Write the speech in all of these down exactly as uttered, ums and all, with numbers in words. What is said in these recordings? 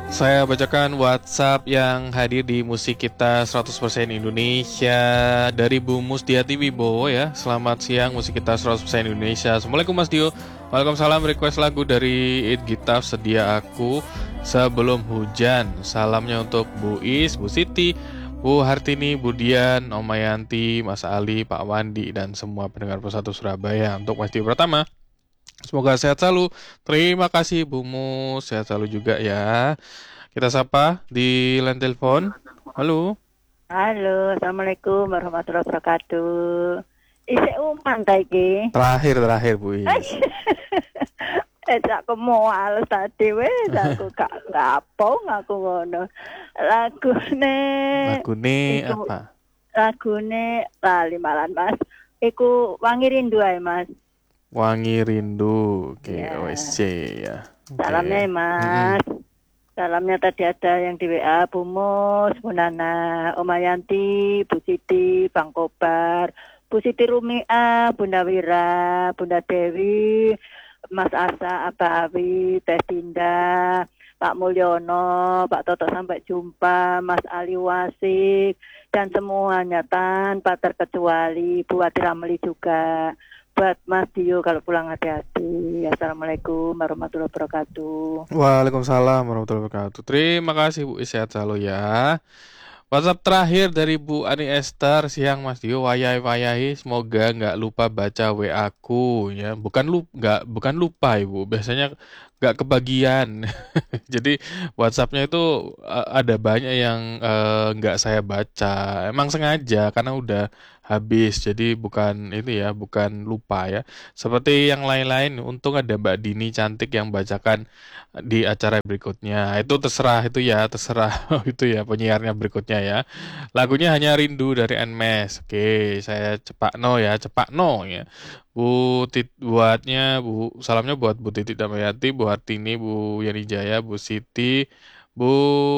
Saya bacakan WhatsApp yang hadir di musik kita seratus persen Indonesia dari Bu Musdiati Wibowo ya. Selamat siang musik kita seratus persen Indonesia. Assalamualaikum Mas Dio. Waalaikumsalam, request lagu dari It Gitar Sedia Aku Sebelum Hujan. Salamnya untuk Bu Is, Bu Siti, Bu Hartini, Bu Dian, Om Mayanti, Mas Ali, Pak Wandi, dan semua pendengar Persatu Surabaya. Untuk Mas Dio pertama, semoga sehat selalu. Terima kasih Bu Mus, sehat selalu juga ya. Kita sapa di line telepon. Halo. Halo, Assalamualaikum warahmatullahi wabarakatuh. Isik uman ta iki? Terakhir terakhir Bu Is. Eh, aku mual tadi wes, aku gak ngapung aku ngono. Lagune Lagune iku- apa? Lagune lali malan Mas. Iku Wangi Rindu ae Mas. Wangi Rindu. Oke, Ya. O S C ya. Oke. Salamnya Mas. Salamnya tadi ada yang di W A, Bu Mus, Bu Nana, Oma Yanti, Bu Siti, Bang Kobar, Bu Siti Rumia, Bunda Wira, Bunda Dewi, Mas Asa, Abah Awi, Teh Dinda, Pak Mulyono, Pak Toto sampai jumpa, Mas Ali Wasik, dan semuanya tanpa terkecuali, Bu Wati Ramli juga. Buat Mas Dio kalau pulang hati-hati. Assalamualaikum warahmatullahi wabarakatuh. Waalaikumsalam warahmatullahi wabarakatuh. Terima kasih Bu Is, sehat selalu ya. WhatsApp terakhir dari Bu Ani Esther, siang Mas Dio, wayai-wayahi, semoga nggak lupa baca W A ku ya. Bukan lupa, nggak bukan lupa Ibu, biasanya nggak kebagian. Jadi WhatsAppnya itu eh, ada banyak yang eh, nggak saya baca. Emang sengaja karena udah habis. Jadi bukan itu ya, bukan lupa ya. Seperti yang lain-lain, untung ada Mbak Dini cantik yang bacakan di acara berikutnya. Itu terserah itu ya, terserah itu ya penyiarnya berikutnya ya. Lagunya hanya Rindu dari Nmes. Oke, saya Cepakno ya, Cepakno ya. Bu Tit buatnya Bu salamnya buat Bu Titik Damayati, Bu Hartini, Bu Yani Jaya, Bu Siti, Bu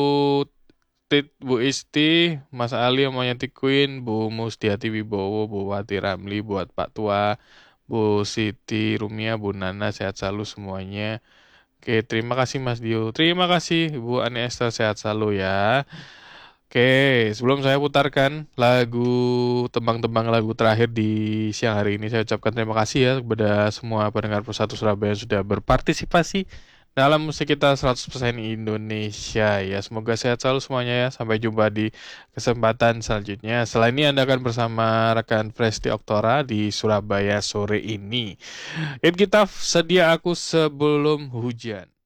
Tit, Bu Isti, Mas Ali, Mayanti Queen, Bu Musdiati Wibowo, Bu Wati Ramli, buat Pak Tua, Bu Siti Rumia, Bu Nana, sehat selalu semuanya. Oke, terima kasih Mas Dio. Terima kasih Bu Ani Esther, sehat selalu ya. Oke, sebelum saya putarkan lagu tembang-tembang lagu terakhir di siang hari ini, saya ucapkan terima kasih ya kepada semua pendengar Persatu Surabaya yang sudah berpartisipasi dalam musik kita seratus persen Indonesia ya. Semoga sehat selalu semuanya ya. Sampai jumpa di kesempatan selanjutnya. Setelah ini Anda akan bersama rekan Presti Oktora di Surabaya sore ini. It kita sedia aku sebelum hujan.